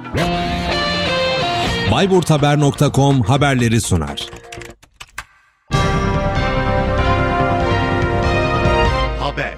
bayburthaber.com haberleri sunar. Haber.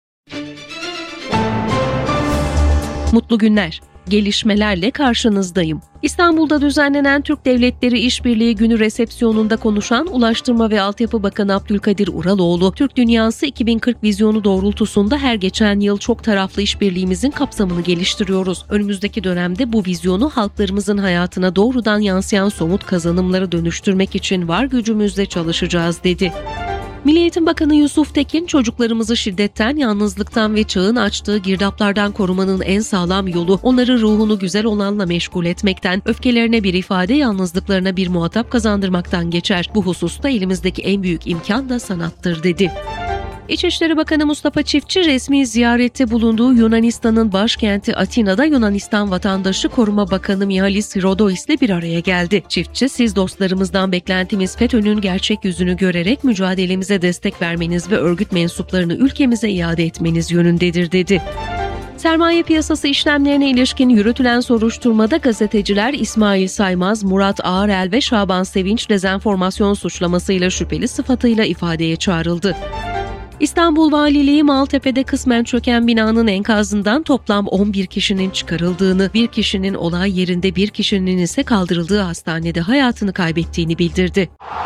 Mutlu günler. Gelişmelerle karşınızdayım. İstanbul'da düzenlenen Türk Devletleri İşbirliği Günü resepsiyonunda konuşan Ulaştırma ve Altyapı Bakanı Abdülkadir Uraloğlu, Türk Dünyası 2040 vizyonu doğrultusunda her geçen yıl çok taraflı işbirliğimizin kapsamını geliştiriyoruz. Önümüzdeki dönemde bu vizyonu halklarımızın hayatına doğrudan yansıyan somut kazanımlara dönüştürmek için var gücümüzle çalışacağız dedi. Milli Eğitim Bakanı Yusuf Tekin, çocuklarımızı şiddetten, yalnızlıktan ve çağın açtığı girdaplardan korumanın en sağlam yolu onları ruhunu güzel olanla meşgul etmekten, öfkelerine bir ifade, yalnızlıklarına bir muhatap kazandırmaktan geçer. Bu hususta elimizdeki en büyük imkan da sanattır dedi. İçişleri Bakanı Mustafa Çiftçi, resmi ziyarette bulunduğu Yunanistan'ın başkenti Atina'da Yunanistan Vatandaşı Koruma Bakanı Mihalis Hrodois ile bir araya geldi. Çiftçi, siz dostlarımızdan beklentimiz FETÖ'nün gerçek yüzünü görerek mücadelemize destek vermeniz ve örgüt mensuplarını ülkemize iade etmeniz yönündedir dedi. Sermaye piyasası işlemlerine ilişkin yürütülen soruşturmada gazeteciler İsmail Saymaz, Murat Ağırel ve Şaban Sevinç dezenformasyon suçlamasıyla şüpheli sıfatıyla ifadeye çağrıldı. İstanbul Valiliği Maltepe'de kısmen çöken binanın enkazından toplam 11 kişinin çıkarıldığını, bir kişinin olay yerinde, bir kişinin ise kaldırıldığı hastanede hayatını kaybettiğini bildirdi.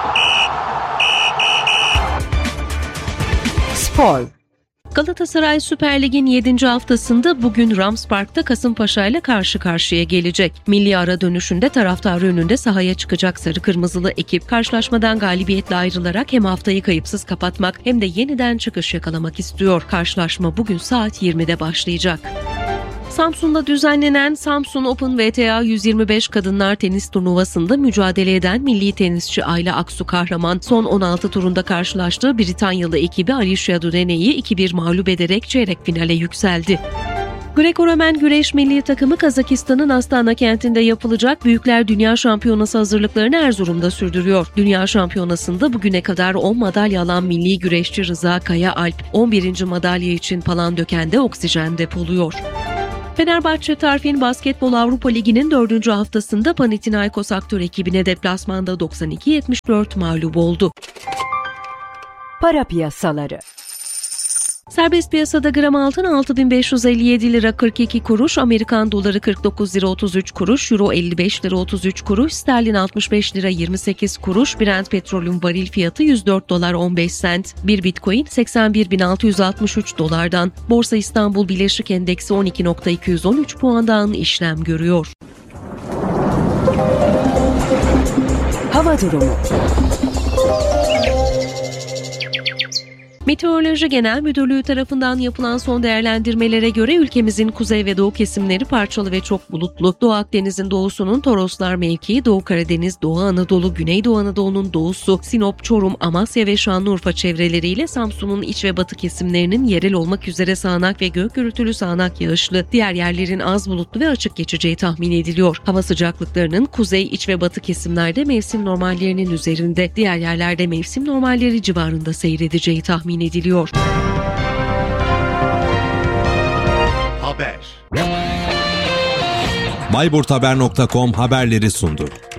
Spor. Galatasaray Süper Lig'in 7. haftasında bugün Rams Park'ta Kasımpaşa ile karşı karşıya gelecek. Milli ara dönüşünde taraftarı önünde sahaya çıkacak sarı kırmızılı ekip karşılaşmadan galibiyetle ayrılarak hem haftayı kayıpsız kapatmak hem de yeniden çıkış yakalamak istiyor. Karşılaşma bugün saat 20'de başlayacak. Samsun'da düzenlenen Samsun Open VTA 125 kadınlar tenis turnuvasında mücadele eden milli tenisçi Ayla Aksu Kahraman son 16 turunda karşılaştığı Britanyalı ekibi Alicia Durene'yi 2-1 mağlup ederek çeyrek finale yükseldi. Greko-Romen güreş milli takımı Kazakistan'ın Astana kentinde yapılacak Büyükler Dünya Şampiyonası hazırlıklarını Erzurum'da sürdürüyor. Dünya Şampiyonası'nda bugüne kadar 10 madalya alan milli güreşçi Rıza Kaya Alp 11. madalya için Palandöken'de oksijen depoluyor. Fenerbahçe Tarfin Basketbol Avrupa Ligi'nin 4. haftasında Panathinaikos Aktör ekibine deplasmanda 92-74 mağlup oldu. Para piyasaları. Serbest piyasada gram altın 6.557 lira 42 kuruş, Amerikan doları 49 lira 33 kuruş, Euro 55 lira 33 kuruş, sterlin 65 lira 28 kuruş, Brent petrolün varil fiyatı 104 dolar 15 sent, bir bitcoin 81.663 dolardan, Borsa İstanbul Bileşik Endeksi 12.213 puandan işlem görüyor. Hava durumu. Meteoroloji Genel Müdürlüğü tarafından yapılan son değerlendirmelere göre ülkemizin kuzey ve doğu kesimleri parçalı ve çok bulutlu. Doğu Akdeniz'in doğusunun Toroslar mevkii, Doğu Karadeniz, Doğu Anadolu, Güneydoğu Anadolu'nun doğusu, Sinop, Çorum, Amasya ve Şanlıurfa çevreleriyle Samsun'un iç ve batı kesimlerinin yerel olmak üzere sağanak ve gök gürültülü sağanak yağışlı, diğer yerlerin az bulutlu ve açık geçeceği tahmin ediliyor. Hava sıcaklıklarının kuzey, iç ve batı kesimlerde mevsim normallerinin üzerinde, diğer yerlerde mevsim normalleri civarında seyredeceği tahmin ediliyor. Haber. bayburthaber.com haberleri sundu.